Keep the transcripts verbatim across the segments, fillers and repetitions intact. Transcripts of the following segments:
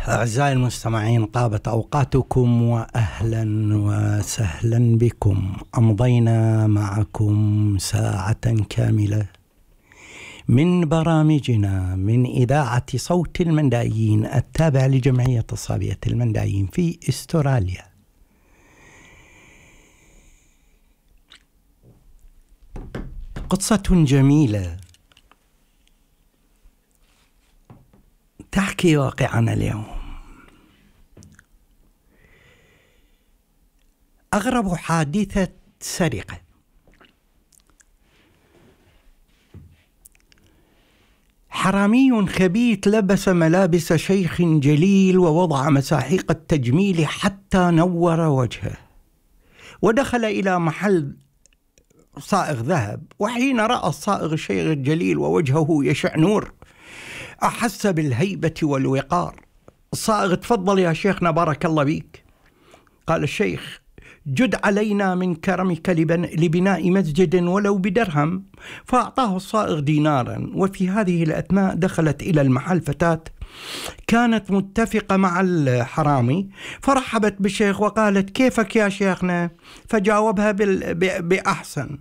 أعزائي المستمعين، طابت أوقاتكم وأهلا وسهلا بكم. أمضينا معكم ساعة كاملة من برامجنا من إذاعة صوت المندائيين التابع لجمعية الصابية المندائيين في أستراليا. قصة جميلة تحكي واقعنا اليوم. أغرب حادثة سرقة. حرامي خبيث لبس ملابس شيخ جليل ووضع مساحيق التجميل حتى نور وجهه، ودخل إلى محل صائغ ذهب. وحين رأى الصائغ الشيخ الجليل ووجهه يشع نور أحس بالهيبة والوقار. الصائغ: تفضل يا شيخنا بارك الله بيك. قال الشيخ: جد علينا من كرمك لبناء مسجد ولو بدرهم. فأعطاه الصائغ دينارا. وفي هذه الأثناء دخلت إلى المحل فتاة كانت متفقة مع الحرامي، فرحبت بالشيخ وقالت: كيفك يا شيخنا؟ فجاوبها بأحسن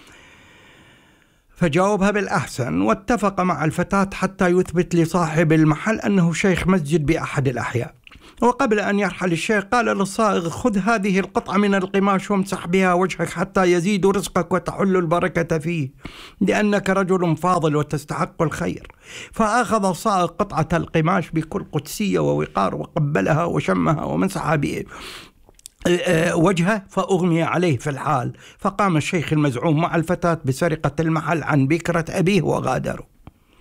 فجاوبها بالأحسن واتفق مع الفتاة حتى يثبت لصاحب المحل أنه شيخ مسجد بأحد الأحياء. وقبل أن يرحل الشيخ قال للصائغ: خذ هذه القطعة من القماش وامسح بها وجهك حتى يزيد رزقك وتحل البركة فيه، لأنك رجل فاضل وتستحق الخير. فأخذ الصائغ قطعة القماش بكل قدسية ووقار وقبلها وشمها ومسح بها وجهه، فأغمي عليه في الحال. فقام الشيخ المزعوم مع الفتاة بسرقة المحل عن بكرة أبيه وغادروا.